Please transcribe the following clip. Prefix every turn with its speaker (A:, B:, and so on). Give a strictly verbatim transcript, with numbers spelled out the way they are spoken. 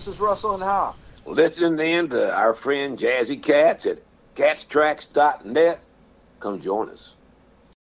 A: This is Russell and Hal.
B: Listening in to our friend Jazzy Katz at cats tracks dot net. Come join us.